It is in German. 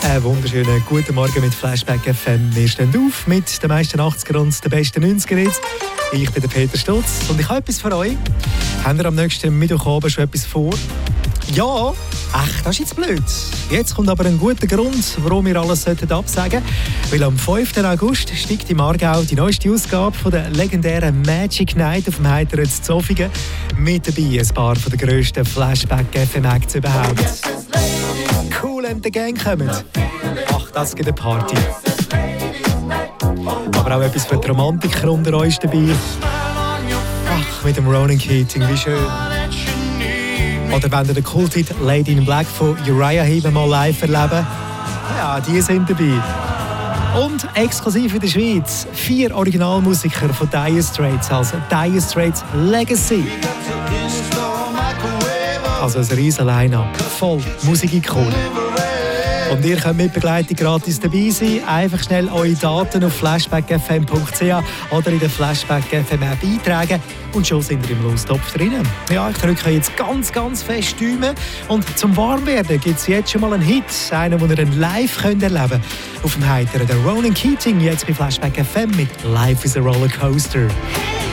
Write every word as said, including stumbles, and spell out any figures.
Einen wunderschönen guten Morgen mit Flashback F M. Wir stehen auf mit den meisten achtziger und den besten neunziger Hits. Ich bin der Peter Stutz und ich habe etwas für euch. Habt ihr am nächsten Mittwochabend schon etwas vor? Ja, ach, das ist jetzt blöd. Jetzt kommt aber ein guter Grund, warum wir alles absagen sollten. Weil am fünften August steigt im Aargau die neueste Ausgabe von der legendären Magic Night auf dem Heiteren in Zofingen. Mit dabei ein paar von den grössten Flashback F M Acts überhaupt. Cool and the Gang kommen. Ach, das gibt eine Party. Aber auch etwas für die Romantiker unter uns dabei. Ach, mit dem Ronan Keating, wie schön. Oder wenn ihr den Kulthit Lady in Black von Uriah Heep mal live erleben. Ja, die sind dabei. Und exklusiv in der Schweiz vier Originalmusiker von Dire Straits, also Dire Straits Legacy. Also ein riesen Line-Up, voll Musikikonen. Und ihr könnt mit Begleitung gratis dabei sein. Einfach schnell eure Daten auf flashback f m punkt c h oder in der Flashback F M App eintragen und schon sind ihr im Lostopf drinnen. Ja, ich drücke jetzt ganz, ganz fest Däumen. Und zum Warmwerden gibt es jetzt schon mal einen Hit, einen, den ihr dann live könnt erleben könnt. Auf dem Heiteren der Ronan Keating, jetzt bei Flashback F M mit Life is a Rollercoaster.